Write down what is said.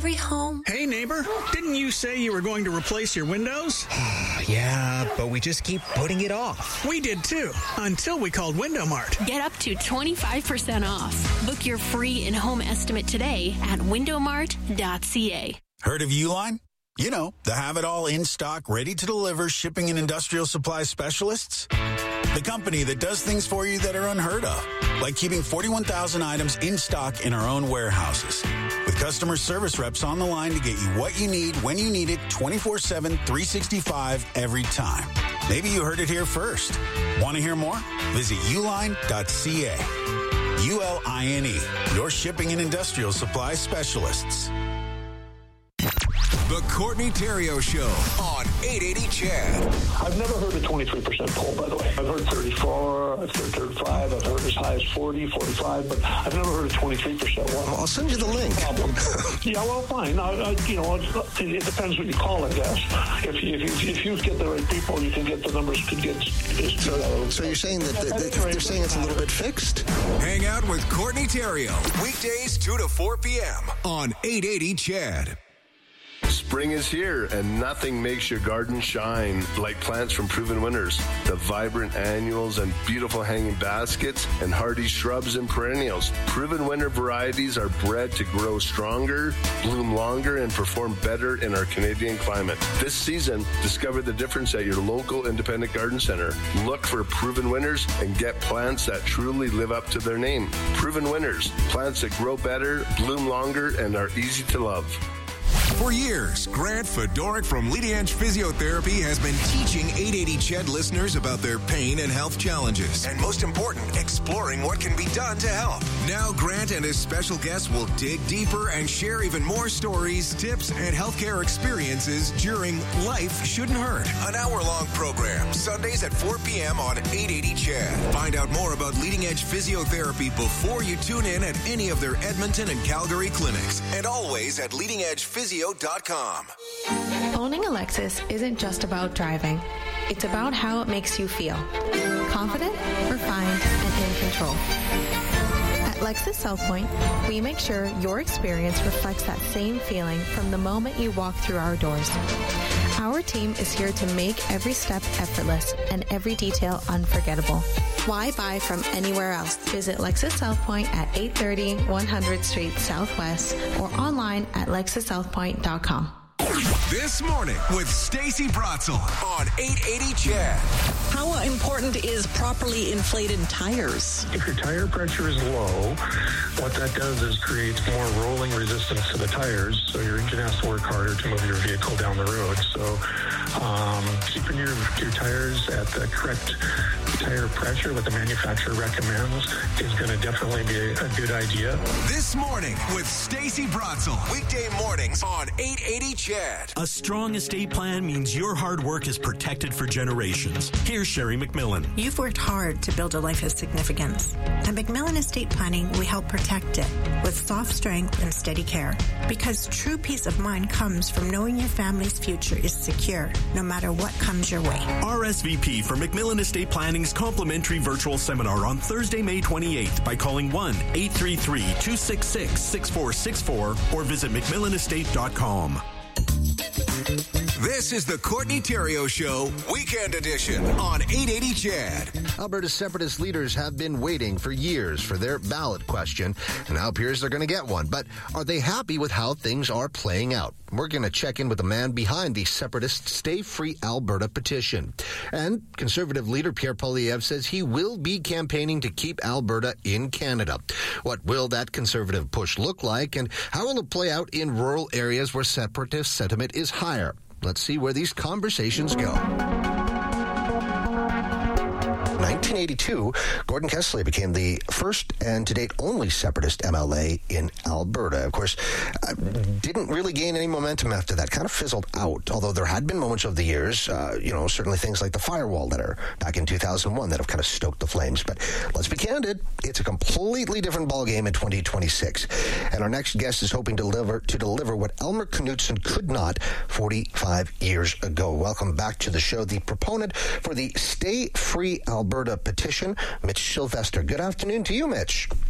Home. Hey, neighbor, didn't you say you were going to replace your windows? Yeah, but we just keep putting it off. We did too, until we called Window Mart. Get up to 25% off. Book your free in-home estimate today at windowmart.ca. Heard of Uline? You know, the have-it-all in stock, ready to deliver shipping and industrial supply specialists. The company that does things for you that are unheard of, like keeping 41,000 items in stock in our own warehouses. With customer service reps on the line to get you what you need when you need it 24/7, 365 every time. Maybe you heard it here first. Want to hear more? Visit uline.ca. ULINE, your shipping and industrial supply specialists. The Courtney Theriault Show on 880 CHED. I've never heard a 23% poll, by the way. I've heard 34, I've heard 35, I've heard as high as 40, 45, but I've never heard a 23% one. I'll send you the link. Yeah, well, fine. It depends what you call it, I guess. If you get the right people, you can get the numbers could get... So you're saying that they're saying it's a little bit fixed? Hang out with Courtney Theriault. Weekdays 2 to 4 p.m. on 880 CHED. Spring is here, and nothing makes your garden shine like plants from Proven Winners. The vibrant annuals and beautiful hanging baskets and hardy shrubs and perennials. Proven Winner varieties are bred to grow stronger, bloom longer, and perform better in our Canadian climate. This season, discover the difference at your local independent garden center. Look for Proven Winners and get plants that truly live up to their name. Proven Winners, plants that grow better, bloom longer, and are easy to love. For years, Grant Fedoruk from Leading Edge Physiotherapy has been teaching 880 CHED listeners about their pain and health challenges. And most important, exploring what can be done to help. Now, Grant and his special guests will dig deeper and share even more stories, tips, and healthcare experiences during Life Shouldn't Hurt. An hour-long program, Sundays at 4 p.m. on 880 CHED. Find out more about Leading Edge Physiotherapy before you tune in at any of their Edmonton and Calgary clinics. And always at leadingedgephysio.com. Owning a Lexus isn't just about driving. It's about how it makes you feel. Confident, refined, and in control. At Lexus South Point, we make sure your experience reflects that same feeling from the moment you walk through our doors. Our team is here to make every step effortless and every detail unforgettable. Why buy from anywhere else? Visit Lexus South Point at 830 100th Street Southwest or online at lexussouthpoint.com. This morning with Stacey Bratzel on 880 CHED. How important is properly inflated tires? If your tire pressure is low, what that does is creates more rolling resistance to the tires, so your engine has to work harder to move your vehicle down the road. So keeping your tires at the correct tire pressure, what the manufacturer recommends, is going to definitely be a good idea. This morning with Stacey Bratzel. Weekday mornings on 880 CHED. A strong estate plan means your hard work is protected for generations. Here's Sherry McMillan. You've worked hard to build a life of significance. At McMillan Estate Planning, we help protect it with soft strength and steady care. Because true peace of mind comes from knowing your family's future is secure, no matter what comes your way. RSVP for McMillan Estate Planning's complimentary virtual seminar on Thursday, May 28th by calling 1-833-266-6464 or visit McMillanestate.com. This is the Courtney Theriault Show, Weekend Edition on 880 CHED. Alberta's separatist leaders have been waiting for years for their ballot question, and now appears they're going to get one. But are they happy with how things are playing out? We're going to check in with the man behind the separatist Stay Free Alberta petition. And Conservative leader Pierre Poilievre says he will be campaigning to keep Alberta in Canada. What will that Conservative push look like, and how will it play out in rural areas where separatist sentiment is higher? Let's see where these conversations go. 1982, Gordon Kessler became the first and to date only separatist MLA in Alberta. Of course, didn't really gain any momentum after that. Kind of fizzled out, although there had been moments over the years, certainly things like the firewall letter back in 2001 that have kind of stoked the flames. But let's be candid, it's a completely different ballgame in 2026. And our next guest is hoping to deliver what Elmer Knudsen could not 45 years ago. Welcome back to the show, the proponent for the Stay Free Alberta petition, Mitch Sylvester. Good afternoon to you, Mitch.